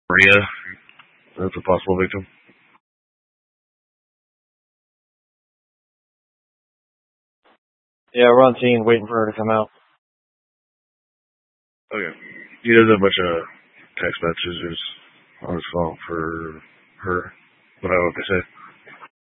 Maria, that's a possible victim. Yeah, we're on scene waiting for her to come out. Okay. He does a bunch of text messages on his phone for her. What I want to say.